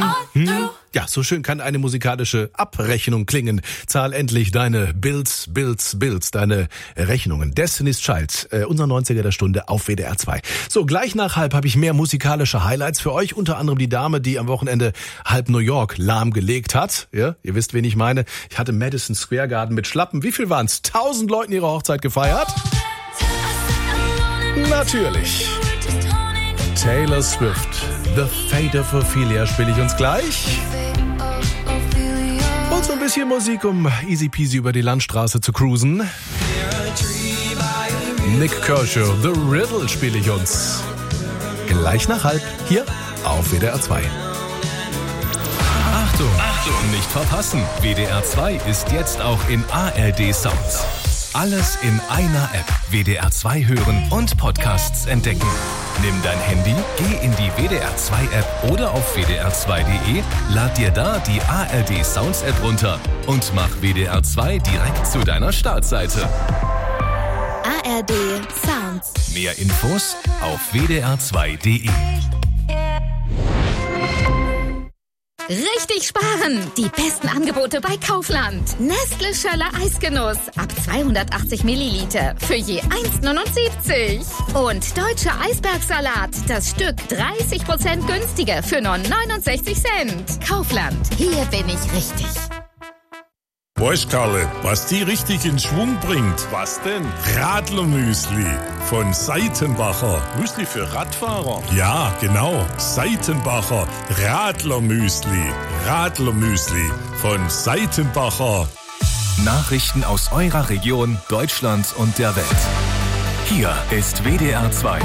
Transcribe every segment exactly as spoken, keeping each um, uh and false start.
hm, hm. Ja, so schön kann eine musikalische Abrechnung klingen. Zahl endlich deine Bills, Bills, Bills, deine Rechnungen. Destiny's Child, äh, unser neunziger der Stunde auf W D R zwei. So, gleich nach halb habe ich mehr musikalische Highlights für euch. Unter anderem die Dame, die am Wochenende halb New York lahmgelegt hat. Ja, ihr wisst, wen ich meine. Ich hatte Madison Square Garden mit Schlappen. Wie viel waren's? Tausend Leuten ihre Hochzeit gefeiert? Natürlich. Taylor Swift, The Fate of Ophelia spiele ich uns gleich. Und so ein bisschen Musik, um easy peasy über die Landstraße zu cruisen. Nick Kershaw, The Riddle spiele ich uns gleich nach halb hier auf W D R zwei. Achtung, Achtung, nicht verpassen. W D R zwei ist jetzt auch in A R D Sounds. Alles in einer App. W D R zwei hören und Podcasts entdecken. Nimm dein Handy, geh in die W D R zwei App oder auf w d r zwei punkt d e, lad dir da die A R D Sounds App runter und mach W D R zwei direkt zu deiner Startseite. A R D Sounds. Mehr Infos auf w d r zwei punkt d e. Richtig sparen! Die besten Angebote bei Kaufland. Nestle Schöller Eisgenuss ab zweihundertachtzig Milliliter für je eins Komma neunundsiebzig. Und Deutscher Eisbergsalat, das Stück dreißig Prozent günstiger für nur neunundsechzig Cent. Kaufland, hier bin ich richtig. Weißt, Karle, was die richtig in Schwung bringt? Was denn? Radlermüsli von Seitenbacher. Müsli für Radfahrer? Ja, genau. Seitenbacher Radlermüsli. Radlermüsli von Seitenbacher. Nachrichten aus eurer Region, Deutschland und der Welt. Hier ist W D R zwei.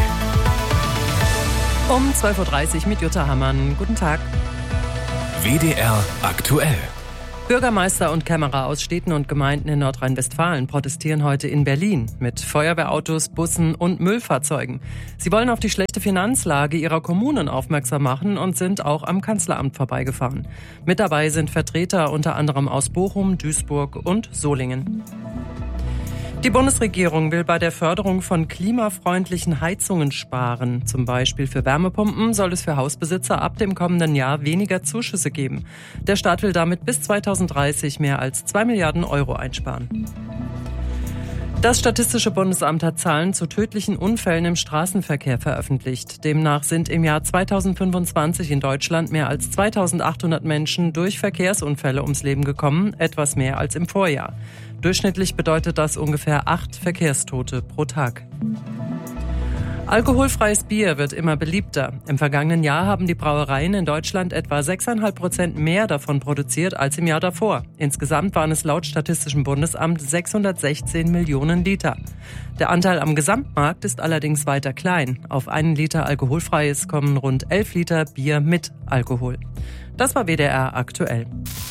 Um zwölf Uhr dreißig mit Jutta Hammann. Guten Tag. W D R aktuell. Bürgermeister und Kämmerer aus Städten und Gemeinden in Nordrhein-Westfalen protestieren heute in Berlin mit Feuerwehrautos, Bussen und Müllfahrzeugen. Sie wollen auf die schlechte Finanzlage ihrer Kommunen aufmerksam machen und sind auch am Kanzleramt vorbeigefahren. Mit dabei sind Vertreter unter anderem aus Bochum, Duisburg und Solingen. Die Bundesregierung will bei der Förderung von klimafreundlichen Heizungen sparen. Zum Beispiel für Wärmepumpen soll es für Hausbesitzer ab dem kommenden Jahr weniger Zuschüsse geben. Der Staat will damit bis zweitausenddreißig mehr als zwei Milliarden Euro einsparen. Das Statistische Bundesamt hat Zahlen zu tödlichen Unfällen im Straßenverkehr veröffentlicht. Demnach sind im Jahr zweitausendfünfundzwanzig in Deutschland mehr als zweitausendachthundert Menschen durch Verkehrsunfälle ums Leben gekommen, etwas mehr als im Vorjahr. Durchschnittlich bedeutet das ungefähr acht Verkehrstote pro Tag. Alkoholfreies Bier wird immer beliebter. Im vergangenen Jahr haben die Brauereien in Deutschland etwa sechs Komma fünf Prozent mehr davon produziert als im Jahr davor. Insgesamt waren es laut Statistischem Bundesamt sechshundertsechzehn Millionen Liter. Der Anteil am Gesamtmarkt ist allerdings weiter klein. Auf einen Liter Alkoholfreies kommen rund elf Liter Bier mit Alkohol. Das war W D R aktuell.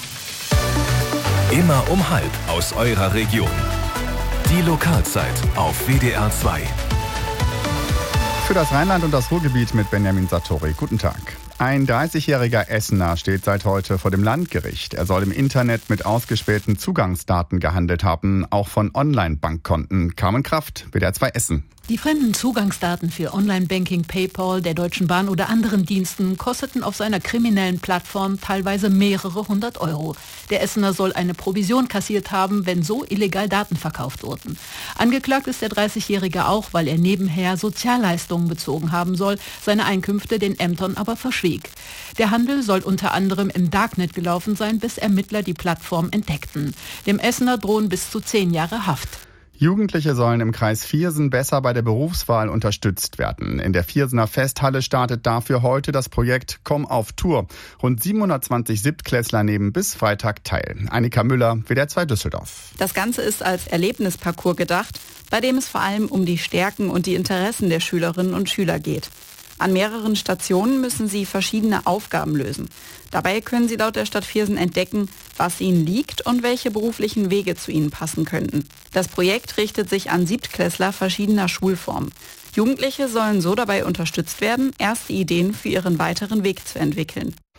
Immer um halb aus eurer Region. Die Lokalzeit auf W D R zwei. Für das Rheinland und das Ruhrgebiet mit Benjamin Sartori. Guten Tag. Ein dreißigjähriger Essener steht seit heute vor dem Landgericht. Er soll im Internet mit ausgespähten Zugangsdaten gehandelt haben, auch von Online-Bankkonten. Carmen Kraft, W D R zwei Essen. Die fremden Zugangsdaten für Online-Banking, PayPal, der Deutschen Bahn oder anderen Diensten kosteten auf seiner kriminellen Plattform teilweise mehrere hundert Euro. Der Essener soll eine Provision kassiert haben, wenn so illegal Daten verkauft wurden. Angeklagt ist der dreißigjährige auch, weil er nebenher Sozialleistungen bezogen haben soll, seine Einkünfte den Ämtern aber verschwieg. Der Handel soll unter anderem im Darknet gelaufen sein, bis Ermittler die Plattform entdeckten. Dem Essener drohen bis zu zehn Jahre Haft. Jugendliche sollen im Kreis Viersen besser bei der Berufswahl unterstützt werden. In der Viersener Festhalle startet dafür heute das Projekt Komm auf Tour. Rund siebenhundertzwanzig Siebtklässler nehmen bis Freitag teil. Annika Müller, W D R zwei Düsseldorf. Das Ganze ist als Erlebnisparcours gedacht, bei dem es vor allem um die Stärken und die Interessen der Schülerinnen und Schüler geht. An mehreren Stationen müssen sie verschiedene Aufgaben lösen. Dabei können sie laut der Stadt Viersen entdecken, was ihnen liegt und welche beruflichen Wege zu ihnen passen könnten. Das Projekt richtet sich an Siebtklässler verschiedener Schulformen. Jugendliche sollen so dabei unterstützt werden, erste Ideen für ihren weiteren Weg zu entwickeln.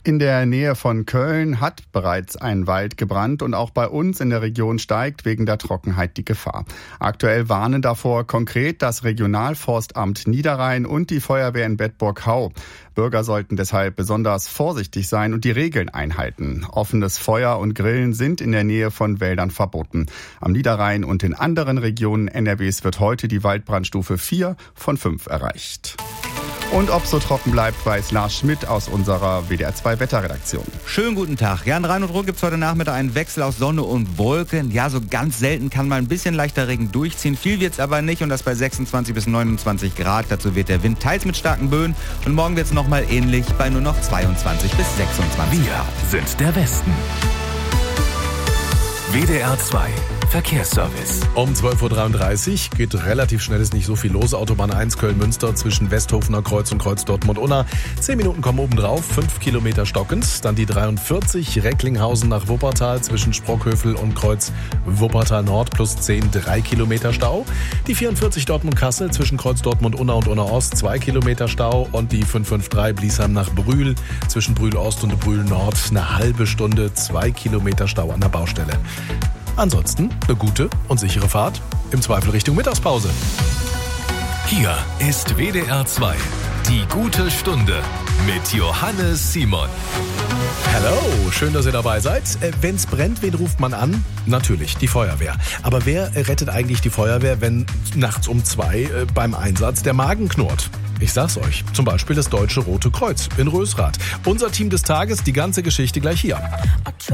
In der Nähe von Köln hat bereits ein Wald gebrannt und auch bei uns in der Region steigt wegen der Trockenheit die Gefahr. Aktuell warnen davor konkret das Regionalforstamt Niederrhein und die Feuerwehr in Bedburg-Hau. Bürger sollten deshalb besonders vorsichtig sein und die Regeln einhalten. Offenes Feuer und Grillen sind in der Nähe von Wäldern verboten. Am Niederrhein und in anderen Regionen N R Ws wird heute die Waldbrandstufe vier von fünf erreicht. Und ob so trocken bleibt, weiß Lars Schmidt aus unserer W D R zwei Wetterredaktion. Schönen guten Tag. Ja, in Rhein und Ruhr gibt es heute Nachmittag einen Wechsel aus Sonne und Wolken. Ja, so ganz selten kann mal ein bisschen leichter Regen durchziehen. Viel wird es aber nicht und das bei sechsundzwanzig bis neunundzwanzig Grad. Dazu wird der Wind teils mit starken Böen und morgen wird es nochmal ähnlich bei nur noch zweiundzwanzig bis sechsundzwanzig Grad. Wir sind der Westen. W D R zwei Verkehrsservice. Um zwölf Uhr dreiunddreißig geht relativ schnell, ist nicht so viel los. Autobahn eins Köln-Münster zwischen Westhofener Kreuz und Kreuz Dortmund-Unna. Zehn Minuten kommen oben drauf, fünf Kilometer stockend. Dann die dreiundvierzig Recklinghausen nach Wuppertal zwischen Sprockhövel und Kreuz Wuppertal-Nord plus zehn, drei Kilometer Stau. Die vierundvierzig Dortmund-Kassel zwischen Kreuz Dortmund-Unna und Unna-Ost, zwei Kilometer Stau. Und die fünf fünf drei Bliesheim nach Brühl zwischen Brühl-Ost und Brühl-Nord eine halbe Stunde, zwei Kilometer Stau an der Baustelle. Ansonsten eine gute und sichere Fahrt, im Zweifel Richtung Mittagspause. Hier ist W D R zwei, die gute Stunde mit Johannes Simon. Hallo, schön, dass ihr dabei seid. Äh, wenn's brennt, wen ruft man an? Natürlich, die Feuerwehr. Aber wer rettet eigentlich die Feuerwehr, wenn nachts um zwei äh, beim Einsatz der Magen knurrt? Ich sag's euch, zum Beispiel das Deutsche Rote Kreuz in Rösrath. Unser Team des Tages, die ganze Geschichte gleich hier.